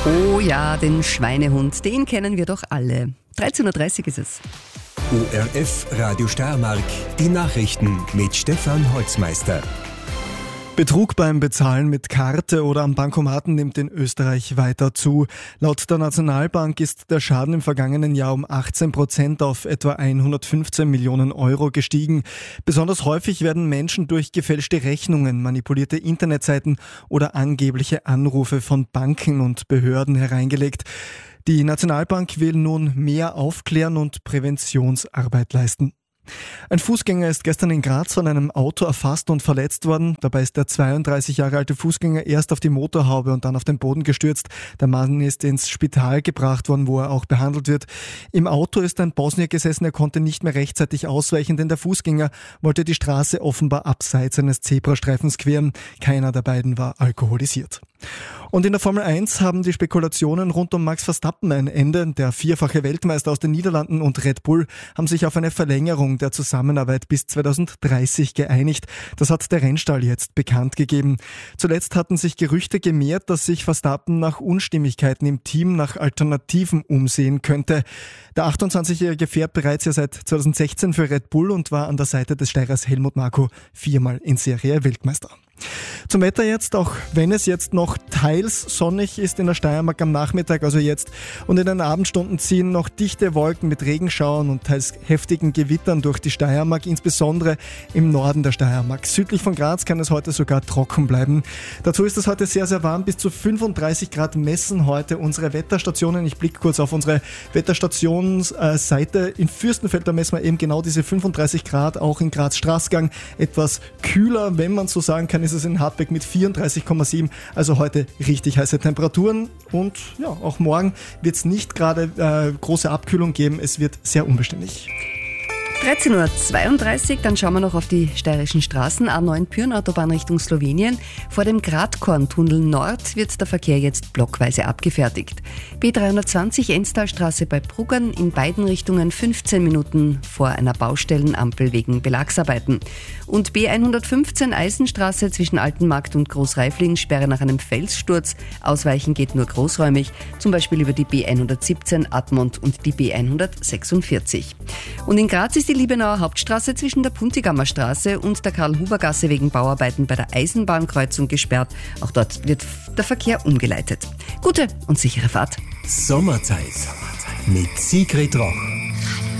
Oh ja, den Schweinehund, den kennen wir doch alle. 13.30 Uhr ist es. ORF Radio Steiermark, die Nachrichten mit Stefan Holzmeister. Betrug beim Bezahlen mit Karte oder am Bankomaten nimmt in Österreich weiter zu. Laut der Nationalbank ist der Schaden im vergangenen Jahr um 18% auf etwa 115 Millionen Euro gestiegen. Besonders häufig werden Menschen durch gefälschte Rechnungen, manipulierte Internetseiten oder angebliche Anrufe von Banken und Behörden hereingelegt. Die Nationalbank will nun mehr aufklären und Präventionsarbeit leisten. Ein Fußgänger ist gestern in Graz von einem Auto erfasst und verletzt worden. Dabei ist der 32 Jahre alte Fußgänger erst auf die Motorhaube und dann auf den Boden gestürzt. Der Mann ist ins Spital gebracht worden, wo er auch behandelt wird. Im Auto ist ein Bosnier gesessen, er konnte nicht mehr rechtzeitig ausweichen, denn der Fußgänger wollte die Straße offenbar abseits eines Zebrastreifens queren. Keiner der beiden war alkoholisiert. Und in der Formel 1 haben die Spekulationen rund um Max Verstappen ein Ende. Der vierfache Weltmeister aus den Niederlanden und Red Bull haben sich auf eine Verlängerung der Zusammenarbeit bis 2030 geeinigt. Das hat der Rennstall jetzt bekannt gegeben. Zuletzt hatten sich Gerüchte gemehrt, dass sich Verstappen nach Unstimmigkeiten im Team nach Alternativen umsehen könnte. Der 28-Jährige fährt bereits seit 2016 für Red Bull und war an der Seite des Steirers Helmut Marko viermal in Serie Weltmeister. Zum Wetter jetzt, auch wenn es jetzt noch teils sonnig ist in der Steiermark am Nachmittag, also jetzt, und in den Abendstunden ziehen noch dichte Wolken mit Regenschauern und teils heftigen Gewittern durch die Steiermark, insbesondere im Norden der Steiermark. Südlich von Graz kann es heute sogar trocken bleiben. Dazu ist es heute sehr, sehr warm, bis zu 35 Grad messen heute unsere Wetterstationen. Ich blicke kurz auf unsere Wetterstationsseite. In Fürstenfeld, da messen wir eben genau diese 35 Grad, auch in Graz-Straßgang. Etwas kühler, wenn man so sagen kann, ist es in Hartberg mit 34,7, also heute richtig heiße Temperaturen und ja, auch morgen wird es nicht gerade große Abkühlung geben, es wird sehr unbeständig. 13.32 Uhr, dann schauen wir noch auf die steirischen Straßen. A9 Pyhrn-Autobahn Richtung Slowenien. Vor dem Gradkorntunnel Nord wird der Verkehr jetzt blockweise abgefertigt. B320 Enstalstraße bei Bruggern in beiden Richtungen 15 Minuten vor einer Baustellenampel wegen Belagsarbeiten. Und B115 Eisenstraße zwischen Altenmarkt und Großreifling, Sperre nach einem Felssturz. Ausweichen geht nur großräumig, zum Beispiel über die B117 Admont und die B146. Und in Graz ist die Liebenauer Hauptstraße zwischen der Puntigammer Straße und der Karl-Huber-Gasse wegen Bauarbeiten bei der Eisenbahnkreuzung gesperrt. Auch dort wird der Verkehr umgeleitet. Gute und sichere Fahrt. Sommerzeit mit Sigrid Roch.